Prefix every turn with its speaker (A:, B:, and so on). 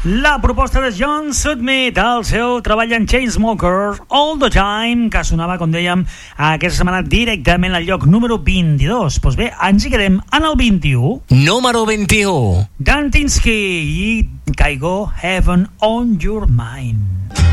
A: La proposta de John Sudmith, el seu treball en Chainsmokers, All the Time, que sonava, com dèiem, aquesta setmana directament al lloc número 22. Doncs bé, ens hi quedem en el 21.
B: Número 21.
A: Dan Tynsky i Kygo, Heaven on Your Mind.